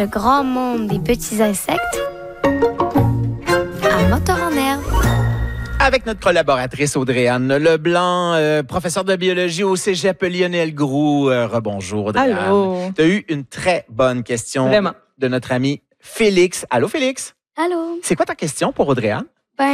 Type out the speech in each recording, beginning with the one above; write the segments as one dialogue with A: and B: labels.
A: le grand monde des petits insectes à Moteur en herbe.
B: Avec notre collaboratrice Audrey-Anne Leblanc, professeure de biologie au Cégep Lionel Groulx. Rebonjour, Audrey-Anne.
C: Allô.
B: Tu as eu une très bonne question de notre ami Félix. Allô, Félix?
A: Allô?
B: C'est quoi ta question pour Audrey-Anne?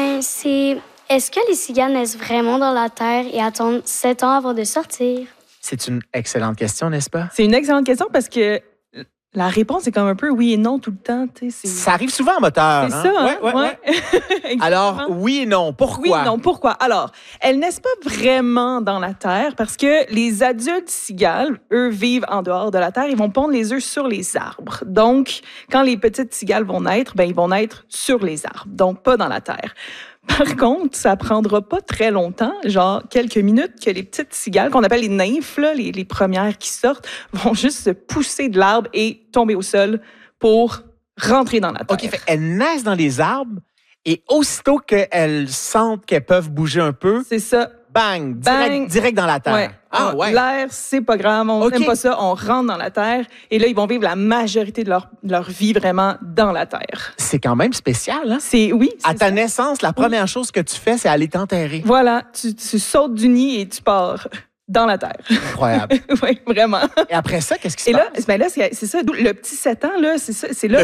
A: Est-ce que les cigales naissent vraiment dans la terre et attendent 7 ans avant de sortir?
B: C'est une excellente question, n'est-ce pas?
C: C'est une excellente question parce que la réponse est comme un peu oui et non tout le temps.
B: Ça arrive souvent en moteur.
C: C'est ça, hein?
B: Ouais. Alors, oui et non. Pourquoi?
C: Oui et non. Pourquoi? Alors, elles naissent pas vraiment dans la terre parce que les adultes cigales, eux, vivent en dehors de la terre. Ils vont pondre les œufs sur les arbres. Donc, quand les petites cigales vont naître, ils vont naître sur les arbres, donc pas dans la terre. Par contre, ça prendra pas très longtemps, genre quelques minutes, que les petites cigales, qu'on appelle les nymphes, là, les premières qui sortent, vont juste se pousser de l'arbre et tomber au sol pour rentrer dans la terre.
B: OK, elles naissent dans les arbres et aussitôt qu'elles sentent qu'elles peuvent bouger un peu,
C: c'est ça.
B: Bang! Direct dans la terre.
C: Ouais.
B: Ah ouais.
C: L'air, c'est pas grave, on n'aime pas ça, on rentre dans la terre et là, ils vont vivre la majorité de leur vie vraiment dans la terre.
B: C'est quand même spécial, hein?
C: Oui.
B: À ta naissance, la première chose que tu fais, c'est aller t'enterrer.
C: Voilà, tu sautes du nid et tu pars dans la terre.
B: Incroyable.
C: Oui, vraiment.
B: Et après ça, qu'est-ce qui se passe?
C: Et là, c'est ça, le petit 7 ans, là, c'est là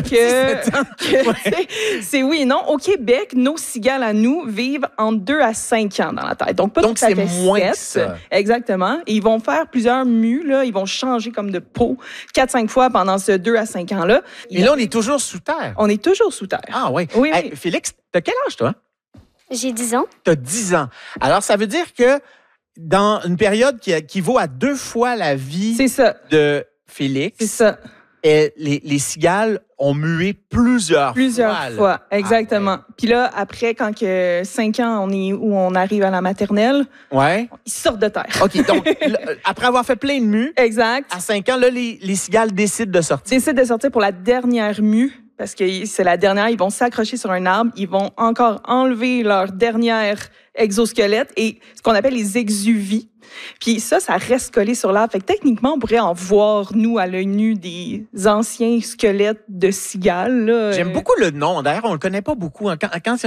C: c'est oui et non. Au Québec, nos cigales à nous vivent entre 2 à 5 ans dans la terre. Donc, pas tout à fait
B: c'est moins
C: 7.
B: que ça.
C: Exactement. Et ils vont faire plusieurs mues, là. Ils vont changer comme de peau 4-5 fois pendant ce 2 à 5 ans-là.
B: Et là, on est toujours sous terre.
C: On est toujours sous terre.
B: Ah oui.
C: Oui.
B: Félix, t'as quel âge, toi?
A: J'ai 10 ans.
B: T'as 10 ans. Alors, ça veut dire que dans une période qui équivaut à 2 fois la vie de Félix,
C: c'est ça.
B: Et les cigales ont mué plusieurs
C: fois. Exactement.
B: Ah, ouais.
C: Puis là, après, quand que 5 ans, on arrive à la maternelle, ils sortent de terre.
B: OK, donc, après avoir fait plein de mues,
C: exact.
B: À 5 ans, là, les cigales décident de sortir.
C: Décident de sortir pour la dernière mue, parce que c'est la dernière. Ils vont s'accrocher sur un arbre. Ils vont encore enlever leur dernière exosquelette et ce qu'on appelle les exuvies. Puis ça reste collé sur l'arbre. Fait que techniquement, on pourrait en voir, nous, à l'œil nu, des anciens squelettes de cigales. Là.
B: J'aime beaucoup le nom. D'ailleurs, on le connaît pas beaucoup. Quand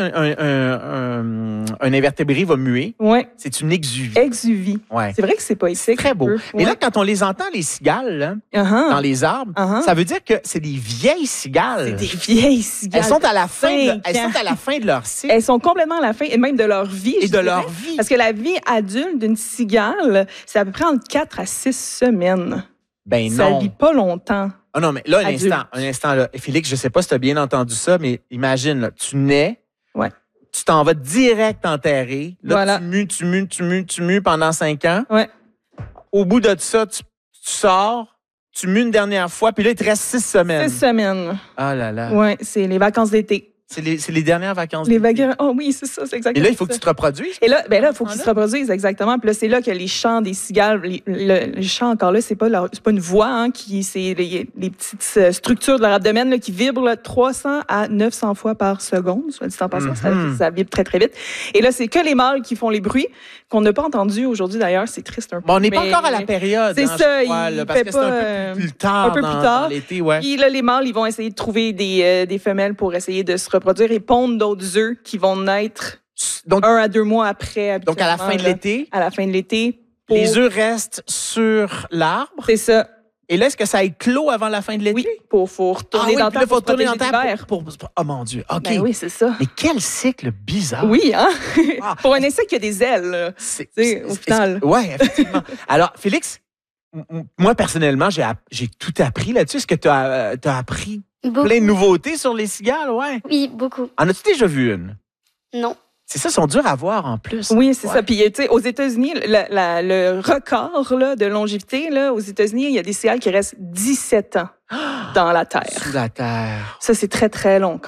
B: un invertébré va muer, c'est une exuvie.
C: Exuvie.
B: Ouais.
C: C'est vrai que c'est poétique.
B: Très beau. Et là, quand on les entend, les cigales, là, dans les arbres, ça veut dire que c'est des vieilles cigales.
C: C'est des vieilles cigales.
B: Elles sont à la fin de leur cycle.
C: Elles sont complètement à la fin, et même de leur vie.
B: Et de leur vie.
C: Parce que la vie adulte d'une cigale, c'est à peu près entre 4 à 6 semaines.
B: Ben
C: ça
B: non.
C: vit pas longtemps.
B: Ah non, mais là, un instant, là. Félix, je sais pas si tu as bien entendu ça, mais imagine, là, tu nais, tu t'en vas direct enterrer. Là, tu mues pendant 5 ans.
C: Ouais.
B: Au bout de ça, tu sors, tu mues une dernière fois, puis là, il te reste 6 semaines.
C: 6 semaines.
B: Ah là là.
C: Oui, c'est les vacances d'été.
B: C'est les dernières vacances.
C: Oh oui, c'est ça, c'est exactement.
B: Et là, il faut que tu te reproduises.
C: Et là, il faut qu'ils se reproduisent, exactement. Puis là, c'est là que les chants des cigales, les chants encore là, c'est pas une voix, hein, c'est les petites structures de leur abdomen là, qui vibrent là, 300 à 900 fois par seconde, soit dit en passant. Ça vibre très, très vite. Et là, c'est que les mâles qui font les bruits qu'on n'a pas entendus aujourd'hui, d'ailleurs. C'est triste un peu.
B: Bon, on n'est pas encore à la période.
C: C'est ça,
B: parce que c'est un peu plus tard. Dans l'été,
C: Puis là, les mâles, ils vont essayer de trouver des femelles pour essayer de se reproduire et pondre d'autres œufs qui vont naître 1 à 2 mois après.
B: Donc, à la fin de l'été?
C: À la fin de l'été.
B: Les œufs restent sur l'arbre?
C: C'est ça.
B: Et là, est-ce que ça éclot avant la fin de l'été?
C: Oui, pour retourner dans le temps, pour
B: retourner dans le
C: l'hiver.
B: Oh mon Dieu, OK.
C: Ben oui, c'est ça.
B: Mais quel cycle bizarre.
C: Oui, hein? Pour un insecte qui a des ailes, au final.
B: Oui, effectivement. Alors, Félix, moi, personnellement, j'ai tout appris là-dessus. Est-ce que tu as appris plein de nouveautés sur les cigales? Ouais.
A: Oui, beaucoup.
B: En as-tu déjà vu une?
A: Non.
B: C'est ça, ils sont durs à voir en plus.
C: Oui, c'est ça. Puis, tu sais, aux États-Unis, le record là, de longévité, là, aux États-Unis, il y a des cigales qui restent 17 ans dans la terre.
B: Sous la terre.
C: Ça, c'est très, très long.